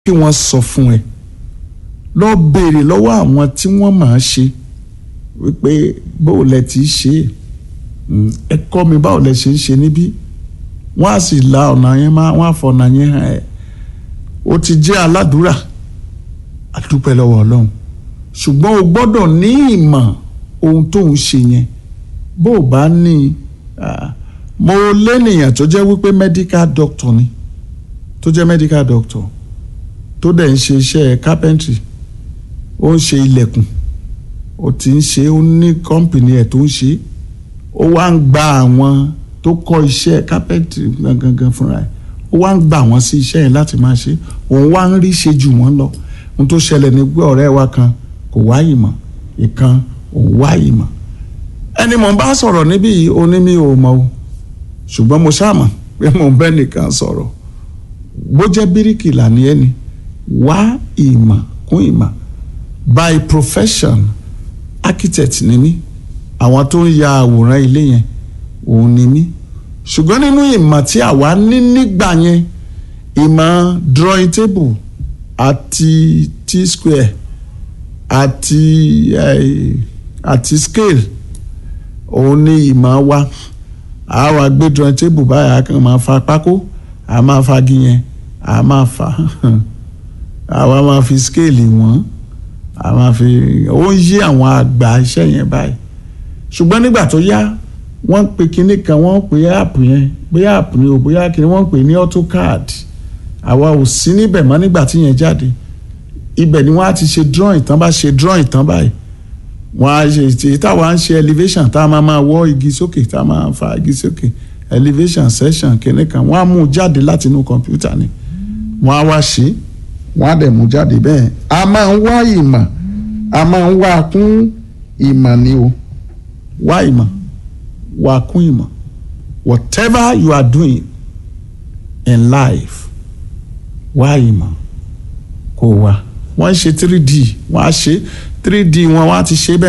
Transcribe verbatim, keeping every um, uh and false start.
kí wọ́n sọ fún ẹ lọ béèrè lọ́wọ́ àwọn tí wọ́n máa ṣe wípé báwo lẹ ti ṣe ẹ kọ́ mi báwo lẹ ṣe ń ṣe níbí wọ́n á sì la ọ̀nà yẹn máa wọ́n á fọ̀nà yẹn hàn ẹ́ ó ti jẹ́ aládùúrà àdúpẹ́ lọ́wọ́ Ọlọ́run ṣùgbọ́n o gbọ́dọ̀ ní ìmọ̀ ohun tó ń ṣe yẹn bó o bá ní mo lẹ́nìyàn tó jẹ́ wípé medical doctor ni tó jẹ́ medical doctor tó dẹ̀ ń ṣe iṣẹ́ carpentry ó ń ṣe ilẹ̀kùn ó ti ń ṣe ó ní company ẹ̀ tó ń ṣe ó wá ń gba àwọn tó kọ́ iṣẹ́ carpentry gangan fúnra ẹ̀ ó wá ń gbà wọ́n sí iṣẹ́ yẹn láti máa ṣe òun wá ń rí ṣe jù wọ́n lọ ohun tó ṣẹlẹ̀ ní pé ọ̀rẹ́ wa kan kò wáyìí mọ̀ ìkan òun wáyìí mọ̀ ẹni mò ń bá sọ̀rọ̀ níbí yìí ó ní mi ò mọ̀ o ṣùgbọ́n mo ṣáàmọ̀ pé mò ń bẹ́ nìkan sọ̀rọ̀ bó jẹ́ bíríkìlà ní ẹni wá ìmọ̀ kún ìmọ̀ by profession architect ni mí àwọn tó ń ya àwòrán ilé yẹn òun ni mí ṣùgbọ́n nínú ìmọ̀ tí àwa ní nígbà yẹn ìmọ̀ drawing table àti t-square àti eh, àti scale òun ni ìmọ̀ wa àwa gbé drawing table báyà kan máa fa pákó a máa fagi yẹn a máa fa àwa máa fi scale wọ́n a máa fi ó ń yí àwọn àgbà iṣẹ́ yẹn báyìí ṣùgbọ́n nígbà tó yá wọ́n pe kinní kan wọ́n pe app yẹn bóyá app ni o bóyá kinní wọ́n pè ní AutoCAD àwa ò sí níbẹ̀ mọ́ nígbà tí yẹn jáde ibẹ̀ ni wọ́n á ti ṣe drawing tán bá ṣe drawing tán báyìí wọ́n á ṣe èyí táwa ń ṣe elevation tá a máa máa wọ́ igi sókè tá a máa fa igi sókè elevation section kinní kan wọ́n á mú jáde láti inú kọ̀ǹpútà ni wọ́n á wá ṣe wọ́n á dẹ̀ mú jáde bẹ́ẹ̀ a máa ń wá ìmọ̀ a máa ń wá kún ìmọ̀ ni o wá ìmọ̀ wá kún ìmọ̀ whatever you are doing in life wá ìmọ̀ kó wá wọ́n ń ṣe three D wọ́n á ṣe three D wọn wọ́n á ti ṣe bẹ́ẹ̀.